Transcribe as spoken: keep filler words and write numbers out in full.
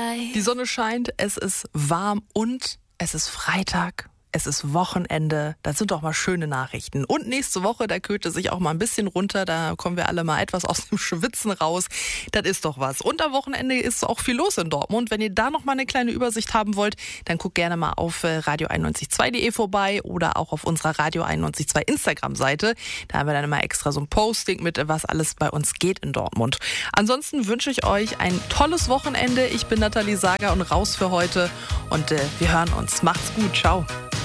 Die Sonne scheint, es ist warm und es ist Freitag. Es ist Wochenende, das sind doch mal schöne Nachrichten. Und nächste Woche, da kühlt es sich auch mal ein bisschen runter, da kommen wir alle mal etwas aus dem Schwitzen raus. Das ist doch was. Und am Wochenende ist auch viel los in Dortmund. Wenn ihr da noch mal eine kleine Übersicht haben wollt, dann guckt gerne mal auf radio einundneunzig Komma zwei punkt de vorbei oder auch auf unserer Radio einundneunzig Komma zwei Instagram-Seite. Da haben wir dann immer extra so ein Posting mit, was alles bei uns geht in Dortmund. Ansonsten wünsche ich euch ein tolles Wochenende. Ich bin Nathalie Sager und raus für heute und äh, wir hören uns. Macht's gut. Ciao.